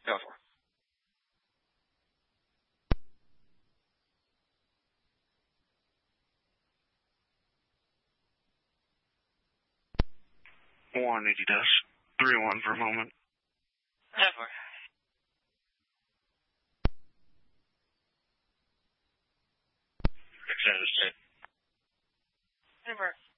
Go for it. One, eighty dash 3-1 for a moment. Never. Extended state. Never.